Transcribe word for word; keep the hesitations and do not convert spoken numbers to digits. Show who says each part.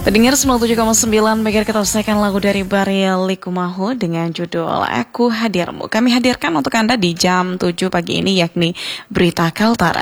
Speaker 1: Pendengar sembilan puluh tujuh koma sembilan Megahertz, kita selesaikan lagu dari Baril Likumahu dengan judul Aku Hadirmu. Kami hadirkan untuk Anda di jam tujuh pagi ini, yakni Berita Kaltara.